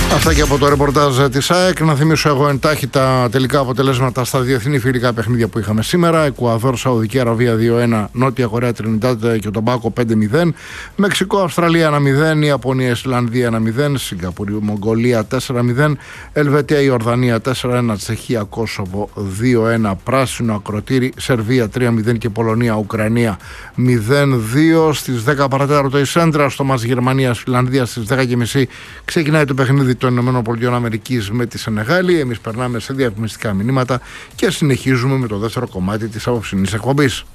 Αυτά και από το ρεπορτάζ της ΑΕΚ. Να θυμίσω εγώ εντάχει τα τελικά αποτελέσματα στα διεθνή φιλικά παιχνίδια που είχαμε σήμερα. Εκουαδόρ, Σαουδική Αραβία 2-1, Νότια Κορέα, Τρινιντάντ και Τομπάκο 5-0, Μεξικό, Αυστραλία 1-0, Ιαπωνία, Ισλανδία 1-0, Σιγκαπούρη, Μογγολία 4-0, Ελβετία, Ιορδανία 4-1, Τσεχία, Κόσοβο 2-1, Πράσινο Ακροτήρι, Σερβία 3-0 και Πολωνία, Ουκρανία 0-2. Στις 10 παρατέταρτο η Σέντρα στο μας Γερμανίας, Φιλανδία στις 10.30 ξεκινάει το παιχνίδι των ΗΠΑ με τη Σενεγάλη. Εμείς περνάμε σε διαφημιστικά μηνύματα και συνεχίζουμε με το δεύτερο κομμάτι της απόψινής εκπομπής.